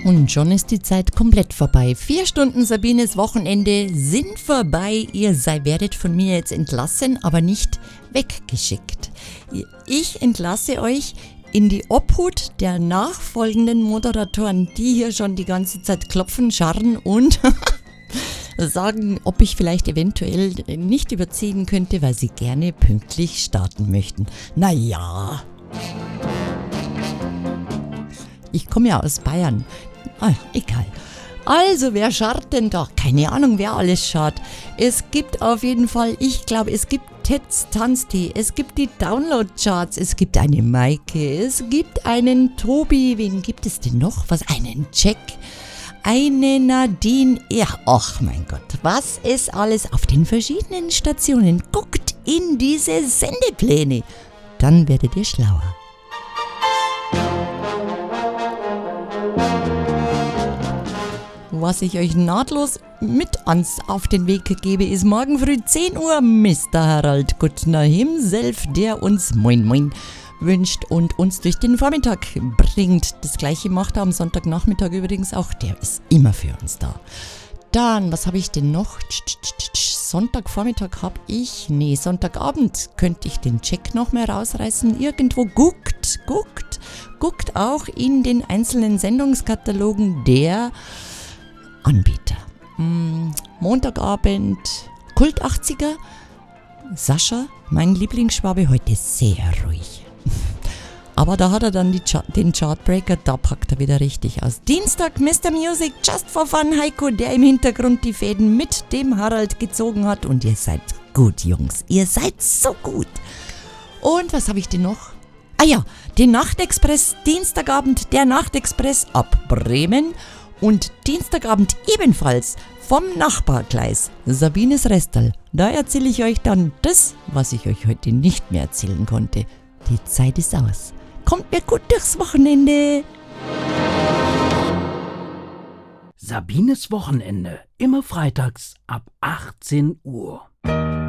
Und schon ist die Zeit komplett vorbei. 4 Stunden Sabines Wochenende sind vorbei. Werdet von mir jetzt entlassen, aber nicht weggeschickt. Ich entlasse euch in die Obhut der nachfolgenden Moderatoren, die hier schon die ganze Zeit klopfen, scharren und sagen, ob ich vielleicht eventuell nicht überziehen könnte, weil sie gerne pünktlich starten möchten. Naja. Ich komme ja aus Bayern. Egal. Also, wer scharrt denn da? Keine Ahnung, wer alles scharrt. Es gibt auf jeden Fall, ich glaube, es gibt Tets Tanztee, es gibt die Download-Charts, es gibt eine Maike, es gibt einen Tobi, wen gibt es denn noch? Einen Jack, eine Nadine. Ja, ach mein Gott, was ist alles auf den verschiedenen Stationen? Guckt in diese Sendepläne, dann werdet ihr schlauer. Was ich euch nahtlos mit auf den Weg gebe, ist morgen früh 10 Uhr Mr. Harald Kuttner himself, der uns Moin Moin wünscht und uns durch den Vormittag bringt. Das gleiche macht er am Sonntagnachmittag übrigens auch, der ist immer für uns da. Dann, was habe ich denn noch? Sonntagvormittag Sonntagabend könnte ich den Check noch mal rausreißen. Irgendwo guckt auch in den einzelnen Sendungskatalogen der Anbieter. Montagabend Kult 80er. Sascha, mein Lieblingsschwabe, heute sehr ruhig. Aber da hat er dann den Chartbreaker, da packt er wieder richtig aus. Dienstag Mr. Music, Just for Fun, Heiko, der im Hintergrund die Fäden mit dem Harald gezogen hat. Und ihr seid gut, Jungs. Ihr seid so gut. Und was habe ich denn noch? Den Nachtexpress, Dienstagabend, der Nachtexpress ab Bremen. Und Dienstagabend ebenfalls vom Nachbargleis, Sabines Restal. Da erzähle ich euch dann das, was ich euch heute nicht mehr erzählen konnte. Die Zeit ist aus. Kommt mir gut durchs Wochenende. Sabines Wochenende, immer freitags ab 18 Uhr.